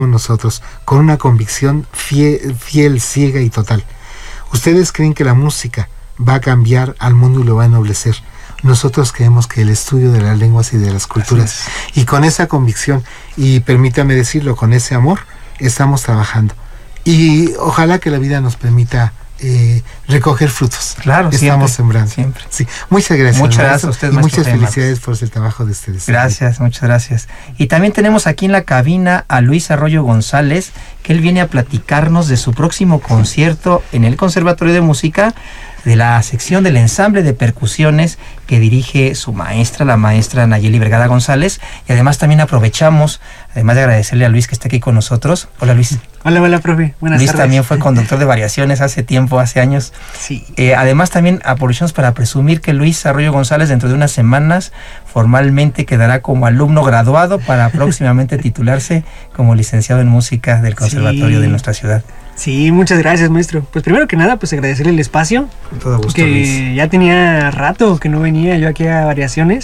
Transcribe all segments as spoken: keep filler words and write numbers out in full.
nosotros, con una convicción fiel, fiel, ciega y total. Ustedes creen que la música va a cambiar al mundo y lo va a ennoblecer. Nosotros creemos que el estudio de las lenguas y de las culturas, y con esa convicción, y permítame decirlo, con ese amor, estamos trabajando. Y ojalá que la vida nos permita eh, recoger frutos. Claro, estamos siempre, sembrando. Siempre. Sí. Muchas gracias. Muchas gracias a usted, y muchas Jaime felicidades por el trabajo de ustedes. Gracias, muchas gracias. Y también tenemos aquí en la cabina a Luis Arroyo González, que él viene a platicarnos de su próximo concierto en el Conservatorio de Música, de la sección del ensamble de percusiones que dirige su maestra, la maestra Nayeli Vergara González. Y además también aprovechamos, además de agradecerle a Luis que está aquí con nosotros. Hola, Luis. Hola, hola, profe. Buenas Luis tardes. Luis también fue conductor de Variaciones hace tiempo, hace años. Sí. Eh, además también aprovechamos para presumir que Luis Arroyo González dentro de unas semanas formalmente quedará como alumno graduado para próximamente titularse como licenciado en música del Conservatorio sí. de nuestra ciudad. Sí, muchas gracias, maestro. Pues primero que nada, pues agradecerle el espacio. Con todo gusto, que Luis. Ya tenía rato que no venía yo aquí a Variaciones.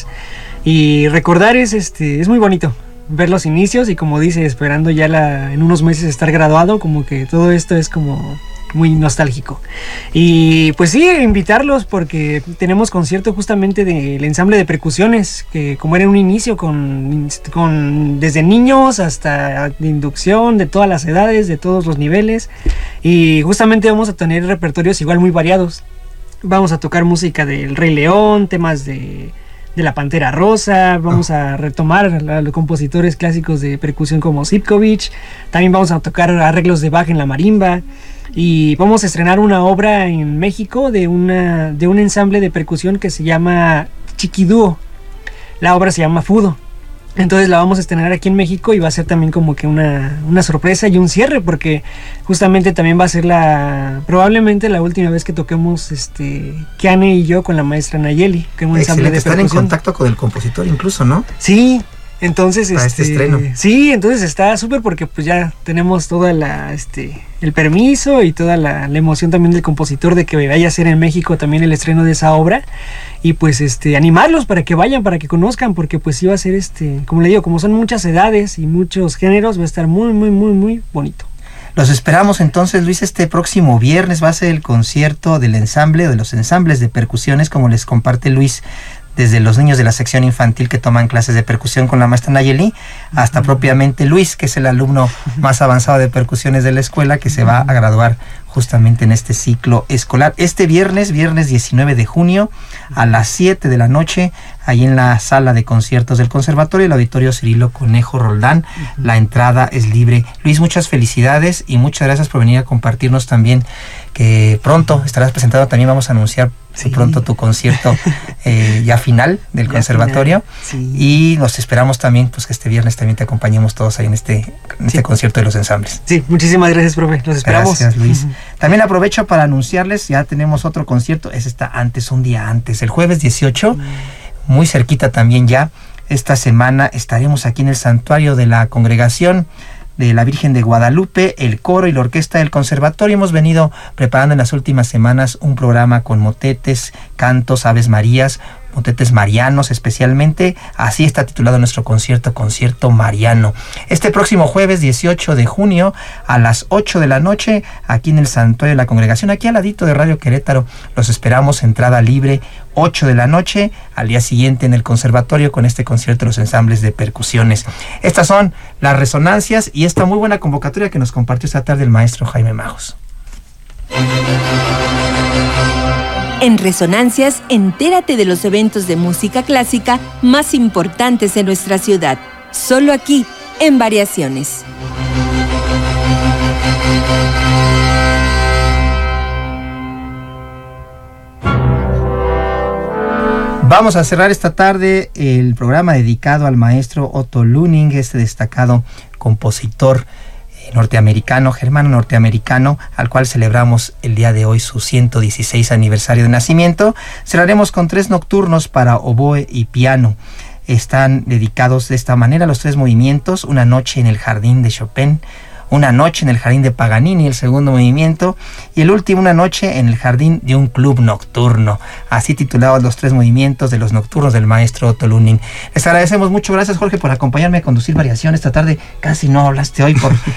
Y recordar es, este, es muy bonito ver los inicios y, como dice, esperando ya la, en unos meses estar graduado, como que todo esto es como muy nostálgico. Y pues sí, invitarlos porque tenemos concierto justamente del ensamble de percusiones, que como era un inicio con, con desde niños hasta de inducción, de todas las edades, de todos los niveles, y justamente vamos a tener repertorios igual muy variados. Vamos a tocar música del Rey León, temas de de la Pantera Rosa, vamos oh. a retomar a los compositores clásicos de percusión como Sitkovich, también vamos a tocar arreglos de Bach en la marimba, y vamos a estrenar una obra en México de, una, de un ensamble de percusión que se llama Chiquidúo. La obra se llama Fudo. Entonces la vamos a estrenar aquí en México y va a ser también como que una, una sorpresa y un cierre, porque justamente también va a ser la probablemente la última vez que toquemos este Kiane y yo con la maestra Nayeli, que es un ensamble de están percusión. En contacto con el compositor incluso, ¿no? Sí. Entonces, para este, este estreno. Sí, entonces está súper porque pues ya tenemos toda la, este, el permiso y toda la, la emoción también del compositor de que vaya a ser en México también el estreno de esa obra, y pues este, animarlos para que vayan, para que conozcan, porque pues iba a ser, este, como le digo, como son muchas edades y muchos géneros, va a estar muy, muy, muy, muy bonito. Los esperamos entonces, Luis, este próximo viernes va a ser el concierto del ensamble, de los ensambles de percusiones, como les comparte Luis, desde los niños de la sección infantil que toman clases de percusión con la maestra Nayeli, hasta uh-huh. propiamente Luis, que es el alumno más avanzado de percusiones de la escuela, que se va a graduar justamente en este ciclo escolar. Este viernes, viernes diecinueve de junio, a las siete de la noche, ahí en la sala de conciertos del Conservatorio, el Auditorio Cirilo Conejo Roldán. Uh-huh. La entrada es libre. Luis, muchas felicidades y muchas gracias por venir a compartirnos también, que pronto estarás presentado, también vamos a anunciar sí. pronto tu concierto eh, ya final del ya Conservatorio. Final. Sí. Y nos esperamos también pues que este viernes también te acompañemos todos ahí en este, en este sí. concierto de los ensambles. Sí, muchísimas gracias, profe, los esperamos. Gracias, Luis. Uh-huh. También aprovecho para anunciarles, ya tenemos otro concierto, ese está antes, un día antes, el jueves dieciocho, uh-huh. muy cerquita también ya. Esta semana estaremos aquí en el Santuario de la Congregación de la Virgen de Guadalupe, el coro y la orquesta del Conservatorio. Hemos venido preparando en las últimas semanas un programa con motetes, cantos, aves marías, motetes marianos especialmente. Así está titulado nuestro concierto, Concierto Mariano. Este próximo jueves dieciocho de junio a las ocho de la noche, aquí en el Santuario de la Congregación, aquí al ladito de Radio Querétaro. Los esperamos, entrada libre, ocho de la noche, al día siguiente en el Conservatorio con este concierto de los ensambles de percusiones. Estas son las resonancias y esta muy buena convocatoria que nos compartió esta tarde el maestro Jaime Majos. En Resonancias, entérate de los eventos de música clásica más importantes en nuestra ciudad. Solo aquí, en Variaciones. Vamos a cerrar esta tarde el programa dedicado al maestro Otto Luning, este destacado compositor norteamericano, germano norteamericano, al cual celebramos el día de hoy su ciento dieciséis aniversario de nacimiento. Cerraremos con tres nocturnos para oboe y piano. Están dedicados de esta manera los tres movimientos: una noche en el jardín de Chopin, Una noche en el jardín de Paganini, el segundo movimiento, y el último, Una noche en el jardín de un club nocturno. Así titulados los tres movimientos de los nocturnos del maestro Otto Luning. Les agradecemos mucho. Gracias, Jorge, por acompañarme a conducir Variación esta tarde. Casi no hablaste hoy por